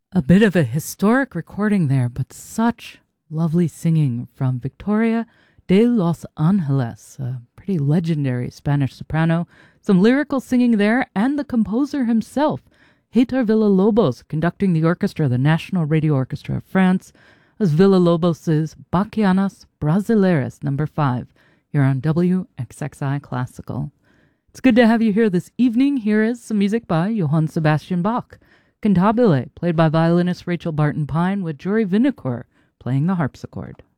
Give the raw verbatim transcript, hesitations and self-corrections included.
A bit of a historic recording there, but such lovely singing from Victoria de Los Angeles, a pretty legendary Spanish soprano. Some lyrical singing there, and the composer himself, Heitor Villa-Lobos, conducting the orchestra, the National Radio Orchestra of France, as Villa-Lobos' Bachianas Brasileiras number five, here on W X X I Classical. It's good to have you here this evening. Here is some music by Johann Sebastian Bach. Cantabile, played by violinist Rachel Barton Pine, with Jory Vinokur playing the harpsichord.